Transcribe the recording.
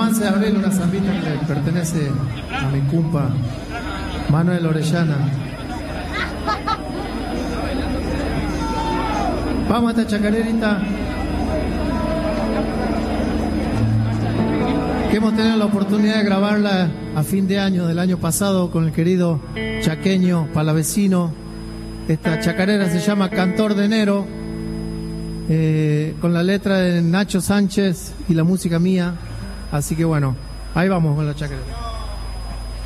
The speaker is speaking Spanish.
Romance de Abril, una zambita que le pertenece a mi compa Manuel Orellana. Vamos a esta chacarerita que hemos tenido la oportunidad de grabarla a fin de año del año pasado con el querido chaqueño palavecino. Esta chacarera se llama Cantor de Enero, con la letra de Nacho Sánchez y la música mía. Así que bueno, ahí vamos con la chacarera.